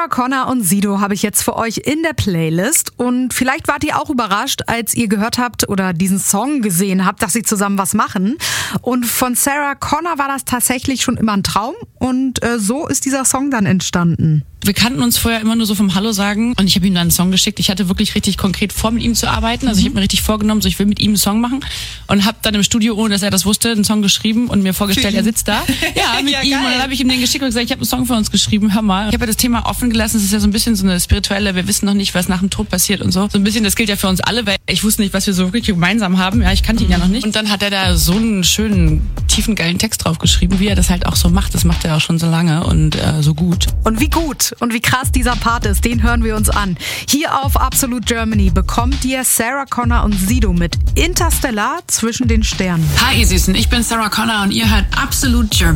Sarah Connor und Sido habe ich jetzt für euch in der Playlist. Und vielleicht wart ihr auch überrascht, als ihr gehört habt oder diesen Song gesehen habt, dass sie zusammen was machen. Und von Sarah Connor war das tatsächlich schon immer ein Traum. Und so ist dieser Song dann entstanden. Wir kannten uns vorher immer nur so vom Hallo sagen und ich habe ihm dann einen Song geschickt. Ich hatte wirklich richtig konkret vor, mit ihm zu arbeiten. Also ich habe mir richtig vorgenommen, so ich will mit ihm einen Song machen und habe dann im Studio, ohne dass er das wusste, einen Song geschrieben und mir vorgestellt, er sitzt da. Ja, mit ihm. Geil. Und dann habe ich ihm den geschickt und gesagt, ich habe einen Song für uns geschrieben, hör mal. Ich habe ja das Thema offen gelassen, es ist ja so ein bisschen so eine spirituelle, wir wissen noch nicht, was nach dem Tod passiert und so. So ein bisschen, das gilt ja für uns alle, weil ich wusste nicht, was wir so wirklich gemeinsam haben. Ja, ich kannte ihn ja noch nicht. Und dann hat er da so einen schönen, tiefen, geilen Text drauf geschrieben, wie er das halt auch so macht. Das macht er auch schon so lange und so gut. Und wie gut und wie krass dieser Part ist, den hören wir uns an. Hier auf Absolute Germany bekommt ihr Sarah Connor und Sido mit Interstellar zwischen den Sternen. Hi ihr Süßen, ich bin Sarah Connor und ihr hört Absolute Germany.